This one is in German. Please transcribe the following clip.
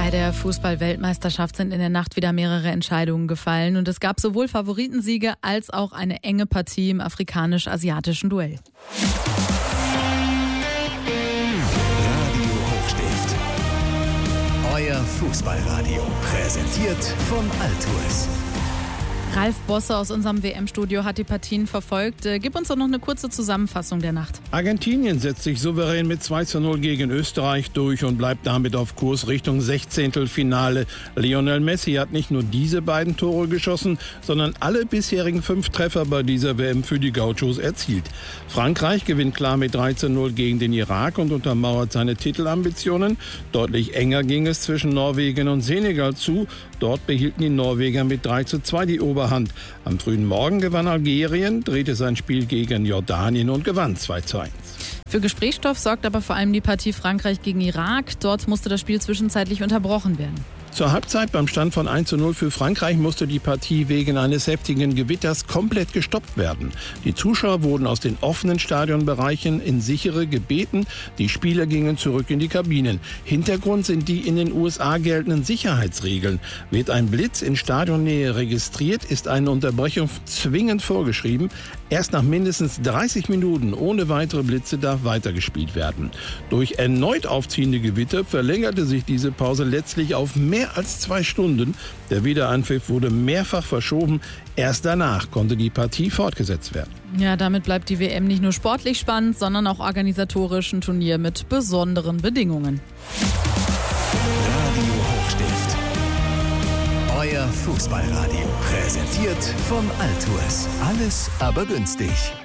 Bei der Fußball-Weltmeisterschaft sind in der Nacht wieder mehrere Entscheidungen gefallen und es gab sowohl Favoritensiege als auch eine enge Partie im afrikanisch-asiatischen Duell. Radio Hochstift. Euer Fußballradio. Präsentiert von Altues. Ralf Bosse aus unserem WM-Studio hat die Partien verfolgt. Gib uns doch noch eine kurze Zusammenfassung der Nacht. Argentinien setzt sich souverän mit 2:0 gegen Österreich durch und bleibt damit auf Kurs Richtung 16. Lionel Messi hat nicht nur diese beiden Tore geschossen, sondern alle bisherigen 5 Treffer bei dieser WM für die Gauchos erzielt. Frankreich gewinnt klar mit 3:0 gegen den Irak und untermauert seine Titelambitionen. Deutlich enger ging es zwischen Norwegen und Senegal zu. Dort behielten die Norweger mit 3:2 die Oberhand. Am frühen Morgen gewann Algerien, drehte sein Spiel gegen Jordanien und gewann 2:1. Für Gesprächsstoff sorgt aber vor allem die Partie Frankreich gegen Irak. Dort musste das Spiel zwischenzeitlich unterbrochen werden. Zur Halbzeit beim Stand von 1:0 für Frankreich musste die Partie wegen eines heftigen Gewitters komplett gestoppt werden. Die Zuschauer wurden aus den offenen Stadionbereichen in sichere gebeten. Die Spieler gingen zurück in die Kabinen. Hintergrund sind die in den USA geltenden Sicherheitsregeln. Wird ein Blitz in Stadionnähe registriert, ist eine Unterbrechung zwingend vorgeschrieben. Erst nach mindestens 30 Minuten ohne weitere Blitze darf weitergespielt werden. Durch erneut aufziehende Gewitter verlängerte sich diese Pause letztlich auf mehr als 2 Stunden. Der Wiederanpfiff wurde mehrfach verschoben. Erst danach konnte die Partie fortgesetzt werden. Ja, damit bleibt die WM nicht nur sportlich spannend, sondern auch organisatorisch ein Turnier mit besonderen Bedingungen. Radio Hochstift. Euer Fußballradio. Präsentiert von Altues. Alles aber günstig.